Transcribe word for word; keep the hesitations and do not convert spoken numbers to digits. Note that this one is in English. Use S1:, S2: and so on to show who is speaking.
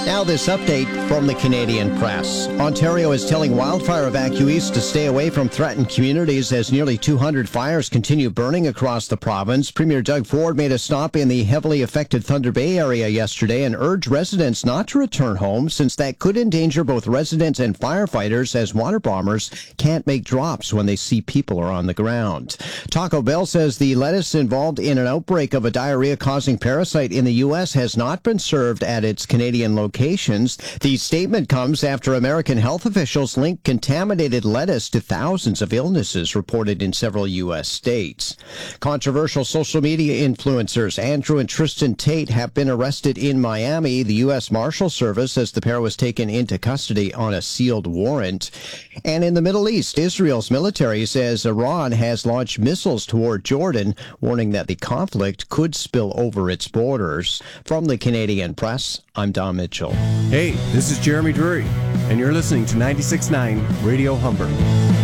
S1: Now this update from the Canadian Press. Ontario is telling wildfire evacuees to stay away from threatened communities as nearly two hundred fires continue burning across the province. Premier Doug Ford made a stop in the heavily affected Thunder Bay area yesterday and urged residents not to return home since that could endanger both residents and firefighters as water bombers can't make drops when they see people are on the ground. Taco Bell says the lettuce involved in an outbreak of a diarrhea-causing parasite in the U S has not been served at its Canadian locations. The statement comes after American health officials link contaminated lettuce to thousands of illnesses reported in several U S states. Controversial social media influencers Andrew and Tristan Tate have been arrested in Miami. The U S Marshal Service says the pair was taken into custody on a sealed warrant. And in the Middle East, Israel's military says Iran has launched missiles toward Jordan, warning that the conflict could spill over its borders. From the Canadian Press, I'm Don Mitchell.
S2: Hey, this is Jeremy Drury, and you're listening to ninety-six point nine Radio Humber.